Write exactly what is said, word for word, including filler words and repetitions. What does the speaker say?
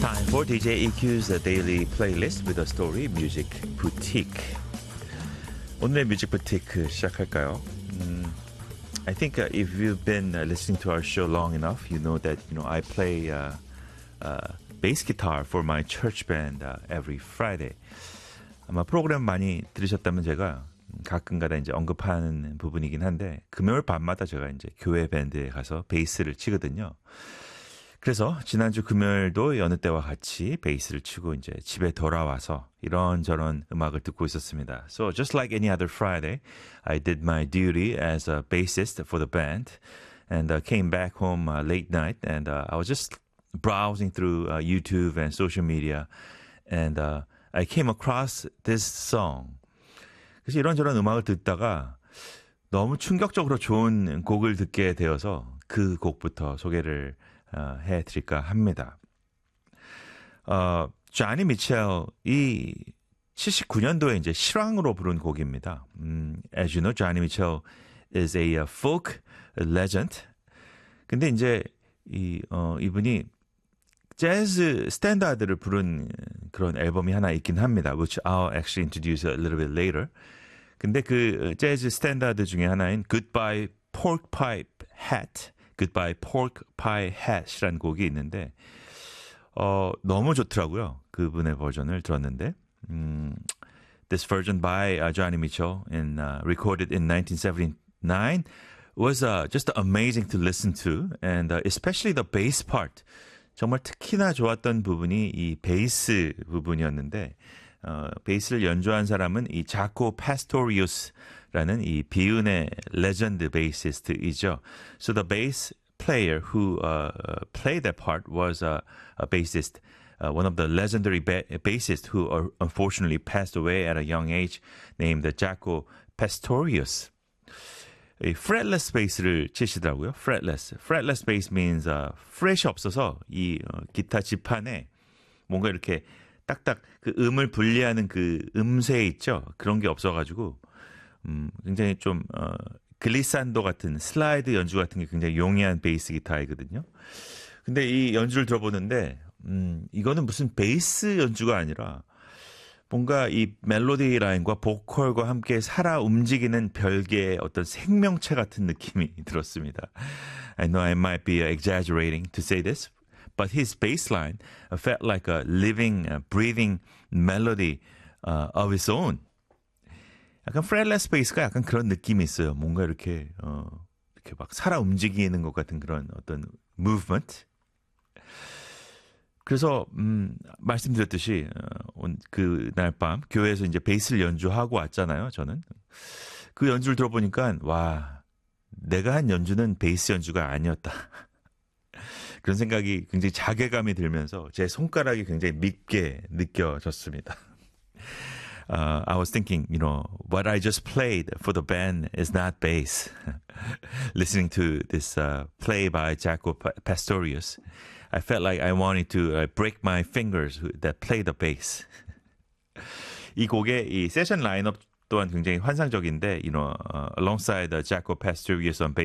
Time for 디제이 이큐's daily playlist with a story music boutique. 오늘의 뮤직 부티크 시작할까요? 음, I think uh, if you've been uh, listening to our show long enough, you know that you know I play uh, uh, bass guitar for my church band uh, every Friday. 아마 프로그램 많이 들으셨다면 제가 가끔가다 이제 언급하는 부분이긴 한데 금요일 밤마다 제가 이제 교회 밴드에 가서 베이스를 치거든요. 그래서 지난주 금요일도 여느 때와 같이 베이스를 치고 이제 집에 돌아와서 이런저런 음악을 듣고 있었습니다. So just like any other Friday, I did my duty as a bassist for the band and uh, came back home uh, late night and uh, I was just browsing through uh, YouTube and social media and uh, I came across this song. 그래서 이런저런 음악을 듣다가 너무 충격적으로 좋은 곡을 듣게 되어서 그 곡부터 소개를 어, 해드릴까 합니다. 어, 조니 미첼이 칠십구 년도에 이제 실황으로 부른 곡입니다. 음, as you know, Johnny Mitchell is a folk legend. 근데 이제 이 어, 이분이 재즈 스탠다드를 부른 그런 앨범이 하나 있긴 합니다. Which I'll actually introduce a little bit later. 근데 그 재즈 스탠다드 중에 하나인 Goodbye Pork Pipe Hat, Goodbye Pork Pie Hat이라는 곡이 있는데 어, 너무 좋더라고요. 그분의 버전을 들었는데 음, This version by uh, Johnny Mitchell and uh, recorded in nineteen seventy-nine was uh, just amazing to listen to and uh, especially the bass part. 정말 특히나 좋았던 부분이 이 베이스 부분이었는데 어, 베이스를 연주한 사람은 이 자코 파스토리우스라는 이 비운의 레전드 베이시스트이죠. So the bass player who uh, played that part was a, a bassist, uh, one of the legendary ba- bassists who uh, unfortunately passed away at a young age, named Jaco Pastorius. 이 fretless bass를 치시더라고요. fretless. fretless bass means uh, fret이 없어서 이 어, 기타 지판에 뭔가 이렇게 딱딱 그 음을 분리하는 그 음쇠 있죠. 그런 게 없어가지고 음, 굉장히 좀 어, 글리산도 같은 슬라이드 연주 같은 게 굉장히 용이한 베이스 기타이거든요. 근데 이 연주를 들어보는데 음, 이거는 무슨 베이스 연주가 아니라 뭔가 이 멜로디 라인과 보컬과 함께 살아 움직이는 별개의 어떤 생명체 같은 느낌이 들었습니다. I know I might be exaggerating to say this, but his bass line felt like a living, breathing melody uh, of its own. 약간 fretless bass가 약간 그런 느낌이 있어요. 뭔가 이렇게 어, 이렇게 막 살아 움직이는 것 같은 그런 어떤 movement. 그래서 음, 말씀드렸듯이 어, 그날 밤 교회에서 이제 베이스를 연주하고 왔잖아요. 저는 그 연주를 들어보니까 와, 내가 한 연주는 베이스 연주가 아니었다. 그런 생각이 굉장히 자괴감이 들면서 제 손가락이 굉장히 밉게 느껴졌습니다. Uh, I was thinking, you know, what I just played for the band is not bass. Listening to this uh, play by Jaco Pastorius, I felt like I wanted to uh, break my fingers that play the bass. 이 곡의 이 세션 라인업 또한 굉장히 환상적인데, you know, uh, alongside uh, Jaco Pastorius on bass.